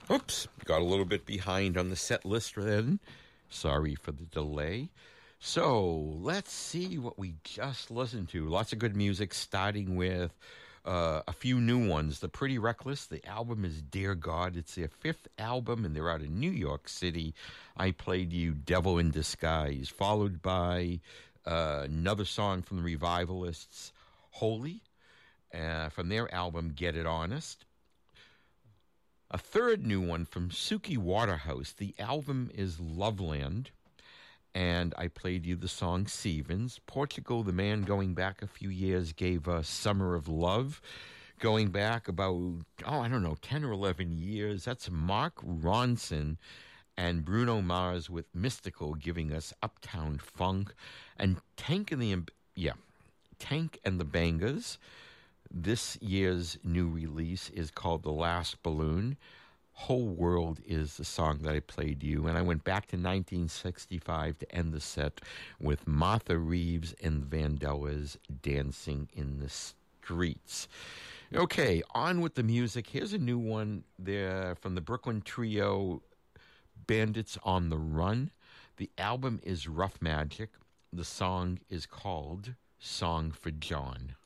Oops, got a little bit behind on the set list then. Sorry for the delay. So, let's see what we just listened to. Lots of good music, starting with a few new ones. The Pretty Reckless, the album is Dear God. It's their fifth album, and they're out of New York City. I played you Devil in Disguise, followed by another song from the Revivalists, Holy, from their album Get It Honest. A third new one from Suki Waterhouse. The album is Loveland, and I played you the song Stevens. Portugal, the man going back a few years, gave us Summer of Love. Going back about, 10 or 11 years, that's Mark Ronson and Bruno Mars with Mystical giving us Uptown Funk. And Tank and the Bangers. This year's new release is called The Last Balloon. Whole World is the song that I played you. And I went back to 1965 to end the set with Martha Reeves and Vandellas, Dancing in the Streets. Okay, on with the music. Here's a new one there from the Brooklyn trio, Bandits on the Run. The album is Rough Magic. The song is called Song for John.